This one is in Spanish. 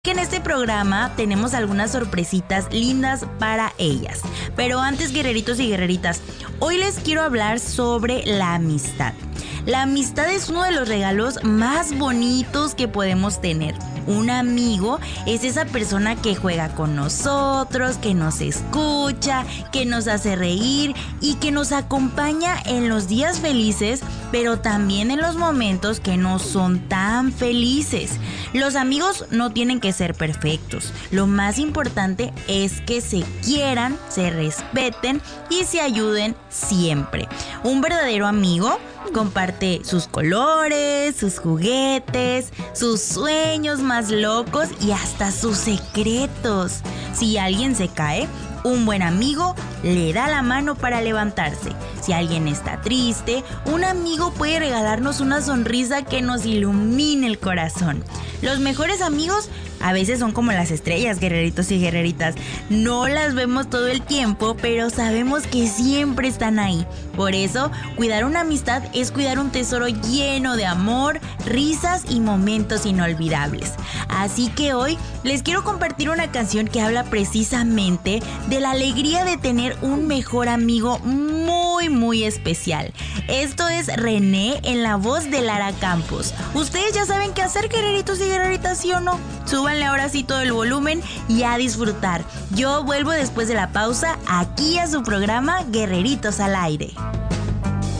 Que en este programa tenemos algunas sorpresitas lindas para ellas. Pero antes, guerreritos y guerreritas, hoy les quiero hablar sobre la amistad. La amistad es uno de los regalos más bonitos que podemos tener. Un amigo es esa persona que juega con nosotros, que nos escucha, que nos hace reír y que nos acompaña en los días felices, pero también en los momentos que no son tan felices. Los amigos no tienen que ser perfectos. Lo más importante es que se quieran, se respeten y se ayuden siempre. Un verdadero amigo comparte sus colores, sus juguetes, sus sueños más locos y hasta sus secretos. Si alguien se cae, un buen amigo le da la mano para levantarse. Si alguien está triste, un amigo puede regalarnos una sonrisa que nos ilumine el corazón. Los mejores amigos a veces son como las estrellas, guerreritos y guerreritas. No las vemos todo el tiempo, pero sabemos que siempre están ahí. Por eso, cuidar una amistad es cuidar un tesoro lleno de amor, risas y momentos inolvidables. Así que hoy les quiero compartir una canción que habla precisamente de la alegría de tener un mejor amigo muy especial. Esto es René en la voz de Lara Campos. Ustedes ya saben qué hacer, guerreritos y guerreritas, ¿sí o no? Súbanle ahora sí todo el volumen y a disfrutar. Yo vuelvo después de la pausa aquí a su programa Guerreritos al Aire.